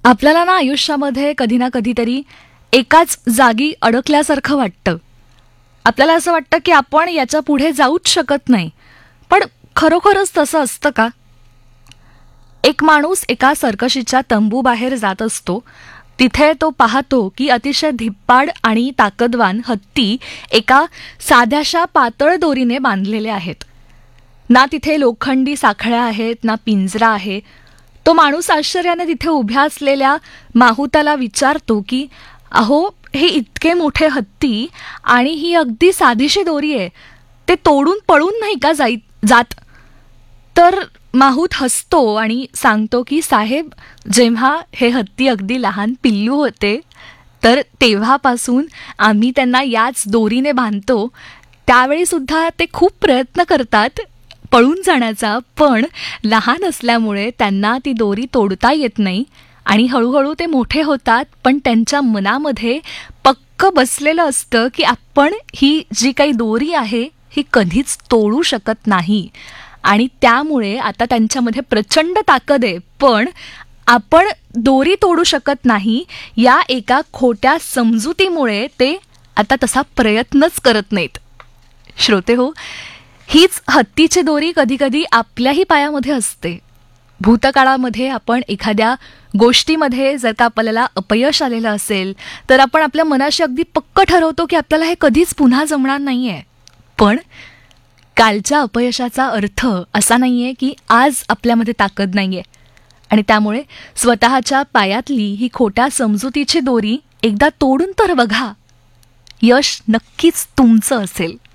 आपल्याला ना आयुष्यामध्ये कधी ना कधीतरी एकाच जागी अडकल्यासारखं वाटतं. आपल्याला असं वाटतं की आपण याच्या पुढे जाऊच शकत नाही. पण खरोखरच तसं असतं का? एक माणूस एका सर्कशीच्या तंबूबाहेर जात असतो. तिथे तो पाहतो की अतिशय धिप्पाड आणि ताकदवान हत्ती एका साध्याशा पातळ दोरीने बांधलेले आहेत. ना तिथे लोखंडी साखळ्या आहेत, ना पिंजरा आहे. तो माणूस आश्चर्याने तिथे उभ्या असलेल्या माहुताला विचारतो की अहो, हे इतके मोठे हत्ती आणि ही अगदी साधीशी दोरी आहे, ते तोडून पळून नाही का जात? तर माहूत हसतो आणि सांगतो की साहेब, जेव्हा हे हत्ती अगदी लहान पिल्लू होते तर तेव्हापासून आम्ही त्यांना याच दोरीने बांधतो. त्यावेळी सुद्धा ते खूप प्रयत्न करतात पळून जाण्याचा, पण लहान असल्यामुळे त्यांना ती दोरी तोडता येत नाही आणि हळूहळू ते मोठे होतात. पण त्यांच्या मनामध्ये पक्क बसलेलं असतं की आपण ही जी काही दोरी आहे ही कधीच तोडू शकत नाही. आणि त्यामुळे आता त्यांच्यामध्ये प्रचंड ताकद आहे, पण आपण दोरी तोडू शकत नाही या एका खोट्या समजुतीमुळे ते आता तसा प्रयत्नच करत नाहीत. श्रोते हो, हीच हत्तीची दोरी कधीकधी आपल्याही पायामध्ये असते. भूतकाळामध्ये आपण एखाद्या गोष्टीमध्ये जर का आपल्याला अपयश आलेलं असेल तर आपण आपल्या मनाशी अगदी पक्क ठरवतो की आपल्याला हे कधीच पुन्हा जमणार नाहीये. पण कालच्या अपयशाचा अर्थ असा नाहीये की आज आपल्यामध्ये ताकद नाहीये. आणि त्यामुळे स्वतःच्या पायातली ही खोट्या समजुतीची दोरी एकदा तोडून तर बघा. यश नक्कीच तुमचं असेल.